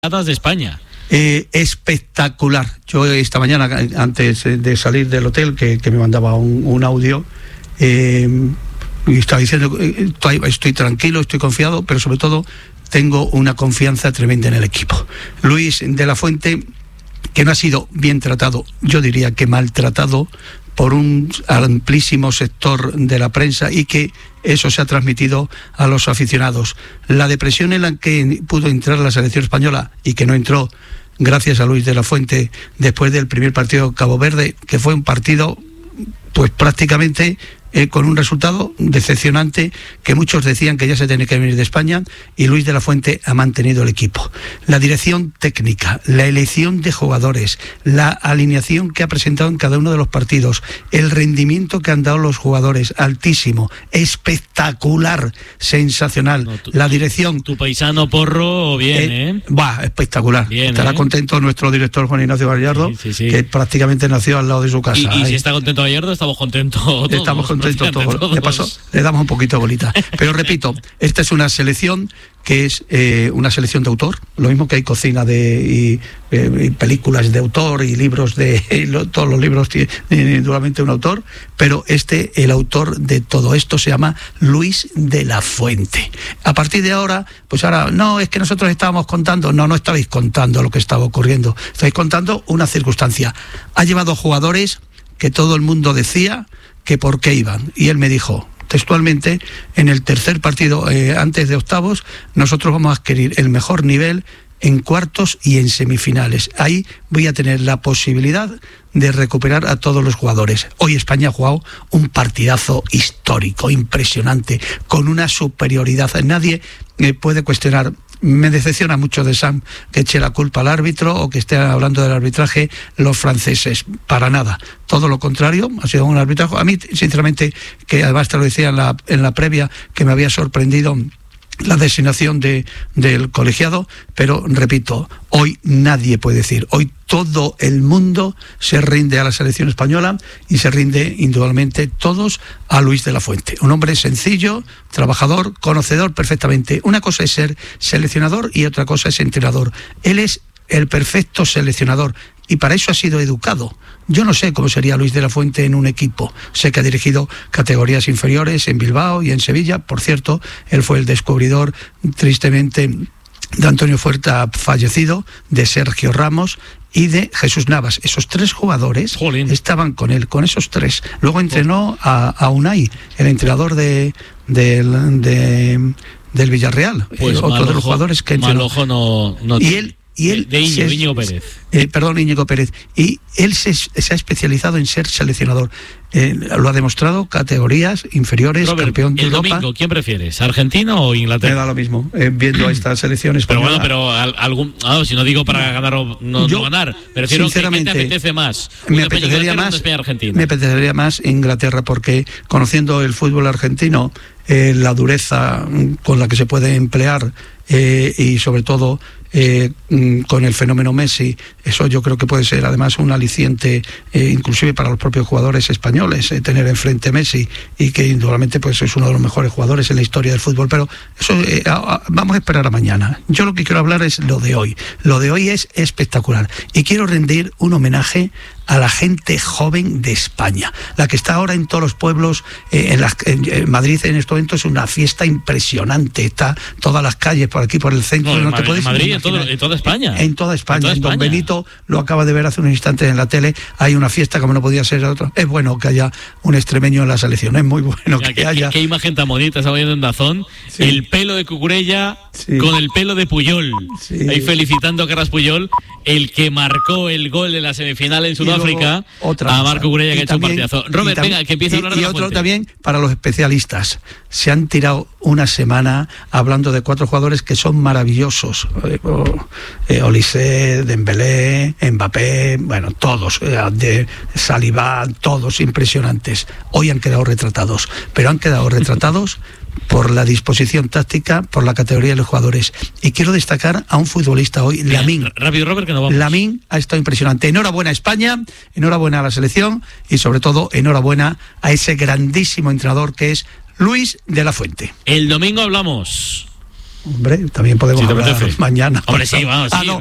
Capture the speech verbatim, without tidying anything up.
de España. Eh, espectacular. Yo esta mañana, antes de salir del hotel, que, que me mandaba un, un audio, eh, y estaba diciendo, estoy, estoy tranquilo, estoy confiado, pero sobre todo tengo una confianza tremenda en el equipo. Luis de la Fuente, que no ha sido bien tratado, yo diría que maltratado por un amplísimo sector de la prensa, y que eso se ha transmitido a los aficionados. La depresión en la que pudo entrar la selección española, y que no entró gracias a Luis de la Fuente después del primer partido Cabo Verde, que fue un partido pues prácticamente eh, con un resultado decepcionante, que muchos decían que ya se tenía que venir de España, y Luis de la Fuente ha mantenido el equipo. La dirección técnica, la elección de jugadores, la alineación que ha presentado en cada uno de los partidos, el rendimiento que han dado los jugadores, altísimo, espectacular, sensacional. No, tu, la dirección... Tu, tu paisano Porro, bien, ¿eh? ¿eh? Va, espectacular. Bien, Estará ¿eh? contento nuestro director Juan Ignacio Gallardo, sí, sí, sí. que prácticamente nació al lado de su casa. Y, y si está contento Gallardo, estamos contentos todos. Estamos contentos todos. todos. De paso, le damos un poquito de bolita. Pero repito, esta es una selección que es eh, una selección de autor, lo mismo que hay cocina de y, eh, y películas de autor y libros de y lo, todos los libros tienen indudablemente un autor, pero este, el autor de todo esto, se llama Luis de la Fuente. A partir de ahora, pues ahora, no, es que nosotros estábamos contando, no, no estabais contando lo que estaba ocurriendo, estáis contando una circunstancia. Ha llevado jugadores que todo el mundo decía que por qué iban, y él me dijo textualmente, en el tercer partido, eh, antes de octavos, nosotros vamos a adquirir el mejor nivel en cuartos y en semifinales. Ahí voy a tener la posibilidad de recuperar a todos los jugadores. Hoy España ha jugado un partidazo histórico, impresionante, con una superioridad. Nadie eh, puede cuestionar. Me decepciona mucho de Sam que eche la culpa al árbitro o que esté hablando del arbitraje los franceses. Para nada. Todo lo contrario, ha sido un arbitraje. A mí, sinceramente, que además te lo decía en la, en la previa, que me había sorprendido la designación de, del colegiado, pero repito, hoy nadie puede decir, hoy todo el mundo se rinde a la selección española, y se rinde indudablemente todos a Luis de la Fuente. Un hombre sencillo, trabajador, conocedor perfectamente. Una cosa es ser seleccionador y otra cosa es entrenador. Él es el perfecto seleccionador, y para eso ha sido educado. Yo no sé cómo sería Luis de la Fuente en un equipo. Sé que ha dirigido categorías inferiores en Bilbao y en Sevilla. Por cierto, él fue el descubridor, tristemente, de Antonio Fuerta, fallecido, de Sergio Ramos y de Jesús Navas. Esos tres jugadores Jolín. estaban con él, con esos tres. Luego entrenó a, a Unai, el entrenador de, de, de, del Villarreal, pues otro Malojo, de los jugadores que entrenó. Malojo no, no y él Y él de Íñigo, se, Íñigo Pérez. Eh, perdón, Íñigo Pérez. Y él se, se ha especializado en ser seleccionador. Eh, lo ha demostrado, categorías inferiores, Robert, campeón de el Europa. Domingo, ¿quién prefieres? ¿Argentino o Inglaterra? Me da lo mismo, eh, viendo a esta selección española. Pero bueno, pero algún, ah, si no digo para ganar o no, Yo, no ganar, prefiero que te apetece más. Me apetecería más, me apetecería más Inglaterra, porque conociendo el fútbol argentino, eh, la dureza con la que se puede emplear, eh, y sobre todo Eh, con el fenómeno Messi, eso yo creo que puede ser además un aliciente, eh, inclusive para los propios jugadores españoles, eh, tener enfrente a Messi, y que indudablemente pues es uno de los mejores jugadores en la historia del fútbol. Pero eso eh, a, a, vamos a esperar a mañana. Yo lo que quiero hablar es lo de hoy. Lo de hoy es espectacular, y quiero rendir un homenaje a la gente joven de España, la que está ahora en todos los pueblos. eh, en, la, en, en Madrid en este momento es una fiesta impresionante, está todas las calles por aquí, por el centro. No, no te Madrid, puedes Madrid, en, todo, en toda España. En toda España. En toda en Don España. Benito lo acaba de ver hace unos instantes en la tele. Hay una fiesta como no podía ser otra. Es bueno que haya un extremeño en la selección, es muy bueno. Mira, que qué, haya. Qué, qué imagen tan bonita estaba viendo en Dazón. Sí. El pelo de Cucurella, sí, con el pelo de Puyol. Sí. Ahí felicitando a Carles Puyol, el que marcó el gol de la semifinal en Sudáfrica, a Marco Cucurella, que ha hecho un partidazo. Robert, tam- venga, que empiece a hablar y, de y la otro Fuente. También para los especialistas. Se han tirado una semana hablando de cuatro jugadores que son maravillosos. Eh, eh, Olise, Dembélé, Mbappé, bueno, todos, eh, de Saliba, todos impresionantes. Hoy han quedado retratados, pero han quedado retratados por la disposición táctica, por la categoría de los jugadores. Y quiero destacar a un futbolista hoy, Bien, Lamine. Rápido, Robert, que no vamos. Lamine ha estado impresionante. Enhorabuena a España, enhorabuena a la selección, y sobre todo enhorabuena a ese grandísimo entrenador que es Luis de la Fuente. El domingo hablamos. Hombre, también podemos ¿Sí hablar mañana. Hombre, sí, vamos, ah, sí. no,